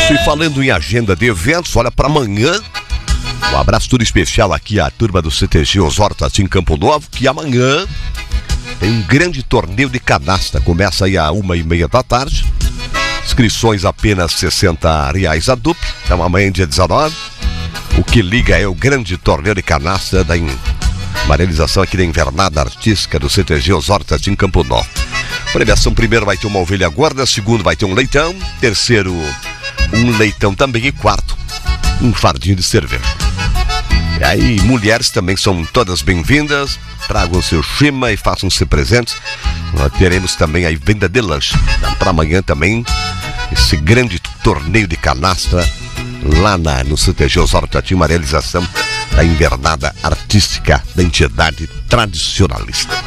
Isso, e falando em agenda de eventos, olha, para amanhã, um abraço todo especial aqui à turma do CTG Osório em Campo Novo, que amanhã tem um grande torneio de canasta, começa aí às 1h30 da tarde, inscrições apenas R$60 a dupla, então amanhã dia 19, o que liga é o grande torneio de canasta uma realização aqui da Invernada Artística do CTG Osório em Campo Novo. Premiação: primeiro vai ter uma ovelha gorda, segundo vai ter um leitão, terceiro um leitão também e quarto um fardinho de cerveja. E aí, mulheres também são todas bem-vindas, tragam o seu chima e façam-se presentes. Nós teremos também aí venda de lanche. Então, para amanhã também, esse grande torneio de canastra lá no CTG Osório, uma realização da Invernada Artística da entidade tradicionalista.